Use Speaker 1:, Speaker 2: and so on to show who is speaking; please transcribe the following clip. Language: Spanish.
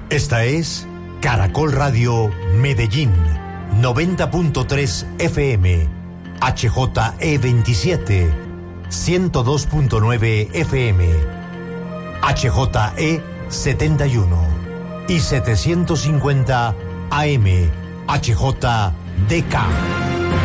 Speaker 1: Esta es Caracol Radio Medellín, 90.3 FM, HJE 27, 102.9 FM, HJE 71 y 750 AM, HJDK.